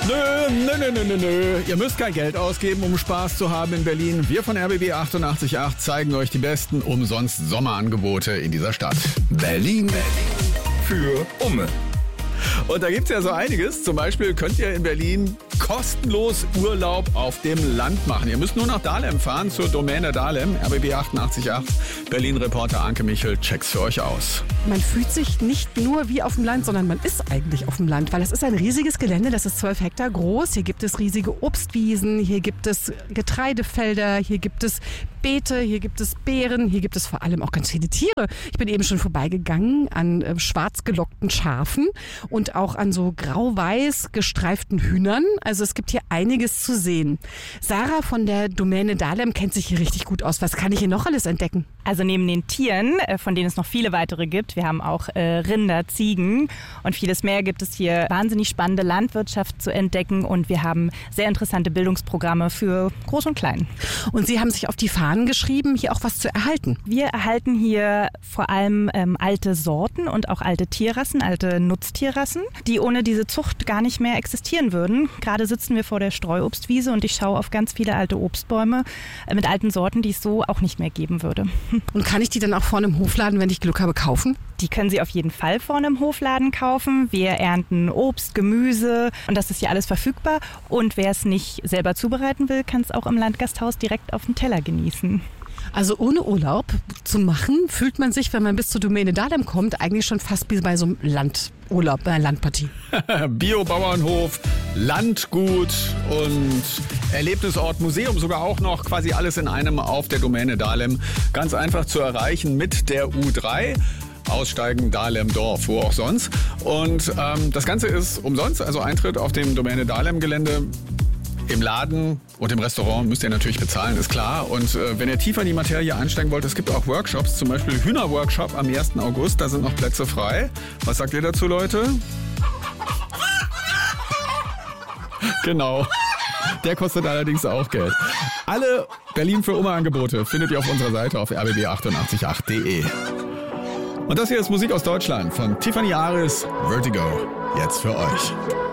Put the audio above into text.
Nö. Ihr müsst kein Geld ausgeben, um Spaß zu haben in Berlin. Wir von RBB 88.8 zeigen euch die besten umsonst Sommerangebote in dieser Stadt. Berlin für Umme. Und da gibt's ja so einiges. Zum Beispiel könnt ihr in Berlin kostenlos Urlaub auf dem Land machen. Ihr müsst nur nach Dahlem fahren, zur Domäne Dahlem. RBB 88.8, Berlin-Reporter Anke Michel checkt's für euch aus. Man fühlt sich nicht nur wie auf dem Land, sondern man ist eigentlich auf dem Land, weil es ist ein riesiges Gelände, das ist 12 Hektar groß. Hier gibt es riesige Obstwiesen, hier gibt es Getreidefelder, hier gibt es Beete, hier gibt es Beeren, hier gibt es vor allem auch ganz viele Tiere. Ich bin eben schon vorbeigegangen an schwarz gelockten Schafen und auch an so grau-weiß gestreiften Hühnern. Also es gibt hier einiges zu sehen. Sarah von der Domäne Dahlem kennt sich hier richtig gut aus. Was kann ich hier noch alles entdecken? Also neben den Tieren, von denen es noch viele weitere gibt, wir haben auch Rinder, Ziegen und vieles mehr, gibt es hier wahnsinnig spannende Landwirtschaft zu entdecken und wir haben sehr interessante Bildungsprogramme für Groß und Klein. Und Sie haben sich auf die Fahnen geschrieben, hier auch was zu erhalten. Wir erhalten hier vor allem alte Sorten und auch alte Tierrassen, alte Nutztierrassen, die ohne diese Zucht gar nicht mehr existieren würden. Gerade sitzen wir vor der Streuobstwiese und ich schaue auf ganz viele alte Obstbäume mit alten Sorten, die es so auch nicht mehr geben würde. Und kann ich die dann auch vorne im Hofladen, wenn ich Glück habe, kaufen? Die können Sie auf jeden Fall vorne im Hofladen kaufen. Wir ernten Obst, Gemüse und das ist hier alles verfügbar. Und wer es nicht selber zubereiten will, kann es auch im Landgasthaus direkt auf dem Teller genießen. Also ohne Urlaub zu machen, fühlt man sich, wenn man bis zur Domäne Dahlem kommt, eigentlich schon fast wie bei so einem Landurlaub, bei einer Landpartie. Biobauernhof, Landgut und Erlebnisort, Museum sogar auch noch, quasi alles in einem auf der Domäne Dahlem. Ganz einfach zu erreichen mit der U3. Aussteigen, Dahlem-Dorf, wo auch sonst. Und das Ganze ist umsonst, also Eintritt auf dem Domäne Dahlem-Gelände. Im Laden und im Restaurant müsst ihr natürlich bezahlen, ist klar. Und wenn ihr tiefer in die Materie einsteigen wollt, es gibt auch Workshops, zum Beispiel Hühnerworkshop am 1. August, da sind noch Plätze frei. Was sagt ihr dazu, Leute? Genau. Der kostet allerdings auch Geld. Alle Berlin für Umme Angebote findet ihr auf unserer Seite auf rbb888.de. Und das hier ist Musik aus Deutschland von Tiffany Aris, Vertigo. Jetzt für euch.